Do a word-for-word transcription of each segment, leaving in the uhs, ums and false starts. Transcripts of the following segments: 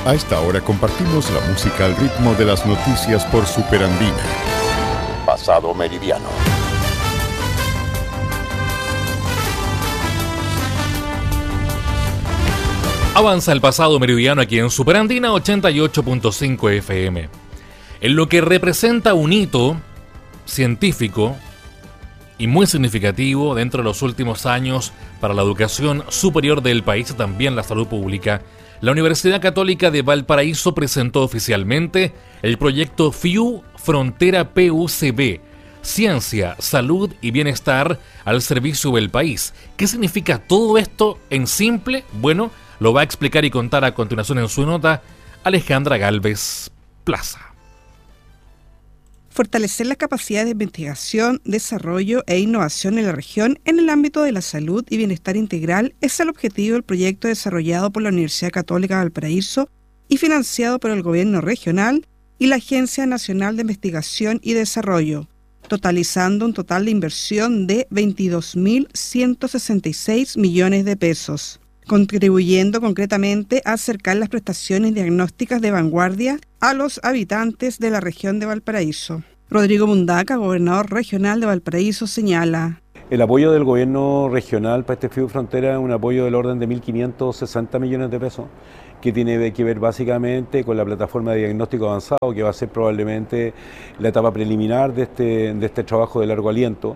A esta hora compartimos la música al ritmo de las noticias por Superandina. Pasado Meridiano. Avanza el pasado meridiano aquí en Superandina ochenta y ocho punto cinco F M. En lo que representa un hito científico y muy significativo dentro de los últimos años para la educación superior del país y también la salud pública, la Universidad Católica de Valparaíso presentó oficialmente el proyecto F I U Frontera P U C B, Ciencia, Salud y Bienestar al servicio del país. ¿Qué significa todo esto en simple? Bueno, lo va a explicar y contar a continuación en su nota Alejandra Gálvez Plaza. Fortalecer las capacidades de investigación, desarrollo e innovación en la región en el ámbito de la salud y bienestar integral es el objetivo del proyecto desarrollado por la Universidad Católica de Valparaíso y financiado por el Gobierno regional y la Agencia Nacional de Investigación y Desarrollo, totalizando un total de inversión de veintidós mil ciento sesenta y seis millones de pesos, contribuyendo concretamente a acercar las prestaciones diagnósticas de vanguardia a los habitantes de la región de Valparaíso. Rodrigo Mundaca, gobernador regional de Valparaíso, señala: el apoyo del gobierno regional para este F I U Frontera es un apoyo del orden de mil quinientos sesenta millones de pesos, que tiene que ver básicamente con la plataforma de diagnóstico avanzado, que va a ser probablemente la etapa preliminar de este, de este trabajo de largo aliento.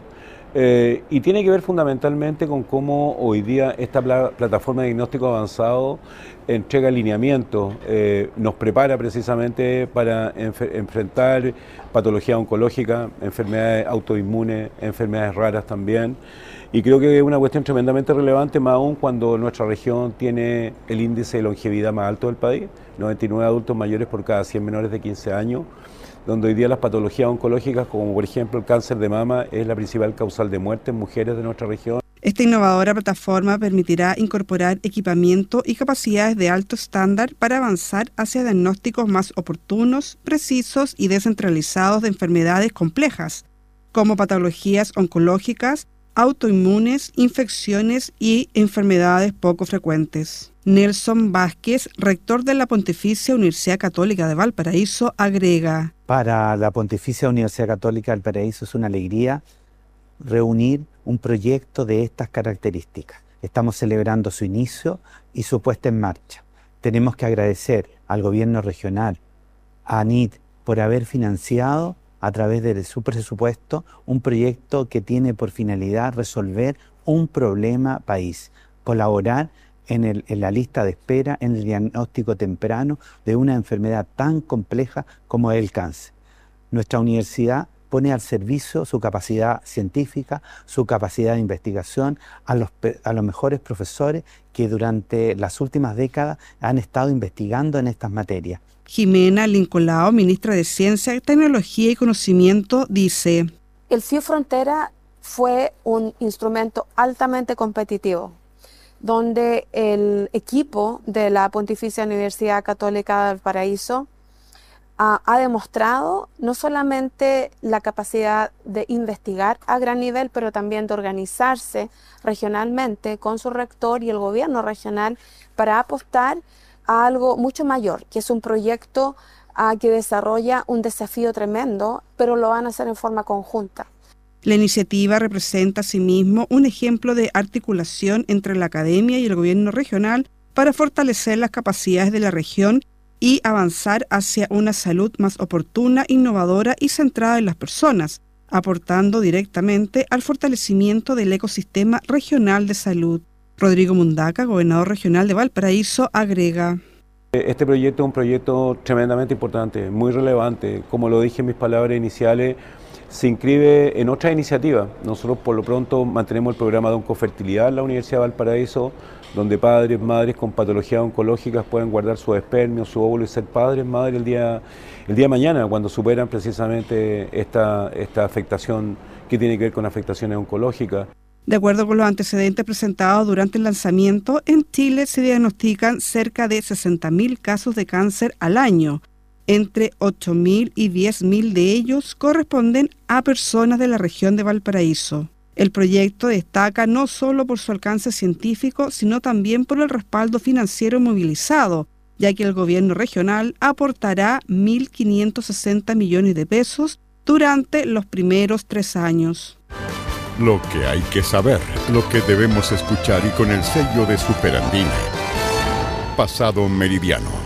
Eh, y tiene que ver fundamentalmente con cómo hoy día esta pla- plataforma de diagnóstico avanzado entrega alineamientos, eh, nos prepara precisamente para enf- enfrentar patología oncológica, enfermedades autoinmunes, enfermedades raras también. Y creo que es una cuestión tremendamente relevante, más aún cuando nuestra región tiene el índice de longevidad más alto del país, noventa y nueve adultos mayores por cada cien menores de quince años, donde hoy día las patologías oncológicas, como por ejemplo el cáncer de mama, es la principal causal de muerte en mujeres de nuestra región. Esta innovadora plataforma permitirá incorporar equipamiento y capacidades de alto estándar para avanzar hacia diagnósticos más oportunos, precisos y descentralizados de enfermedades complejas, como patologías oncológicas, autoinmunes, infecciones y enfermedades poco frecuentes. Nelson Vázquez, rector de la Pontificia Universidad Católica de Valparaíso, agrega: para la Pontificia Universidad Católica de Valparaíso es una alegría reunir un proyecto de estas características. Estamos celebrando su inicio y su puesta en marcha. Tenemos que agradecer al gobierno regional, a ANIT, por haber financiado a través de su presupuesto un proyecto que tiene por finalidad resolver un problema país, colaborar en, el, en la lista de espera, en el diagnóstico temprano de una enfermedad tan compleja como es el cáncer. Nuestra universidad pone al servicio su capacidad científica, su capacidad de investigación, a los, a los mejores profesores que durante las últimas décadas han estado investigando en estas materias. Jimena Lincolao, ministra de Ciencia, Tecnología y Conocimiento, dice: el F I U Frontera fue un instrumento altamente competitivo, donde el equipo de la Pontificia Universidad Católica de Valparaíso ha, ha demostrado no solamente la capacidad de investigar a gran nivel, pero también de organizarse regionalmente con su rector y el gobierno regional para apostar a algo mucho mayor, que es un proyecto uh, que desarrolla un desafío tremendo, pero lo van a hacer en forma conjunta. La iniciativa representa asimismo un ejemplo de articulación entre la academia y el gobierno regional para fortalecer las capacidades de la región y avanzar hacia una salud más oportuna, innovadora y centrada en las personas, aportando directamente al fortalecimiento del ecosistema regional de salud. Rodrigo Mundaca, gobernador regional de Valparaíso, agrega: este proyecto es un proyecto tremendamente importante, muy relevante. Como lo dije en mis palabras iniciales, se inscribe en otra iniciativa. Nosotros por lo pronto mantenemos el programa de oncofertilidad en la Universidad de Valparaíso, donde padres, madres con patologías oncológicas pueden guardar sus espermios, su óvulo y ser padres, madres el día, el día de mañana, cuando superan precisamente esta, esta afectación que tiene que ver con afectaciones oncológicas. De acuerdo con los antecedentes presentados durante el lanzamiento, en Chile se diagnostican cerca de sesenta mil casos de cáncer al año. Entre ocho mil y diez mil de ellos corresponden a personas de la región de Valparaíso. El proyecto destaca no solo por su alcance científico, sino también por el respaldo financiero movilizado, ya que el gobierno regional aportará mil quinientos sesenta millones de pesos durante los primeros tres años. Lo que hay que saber, lo que debemos escuchar y con el sello de Superandina. Pasado Meridiano.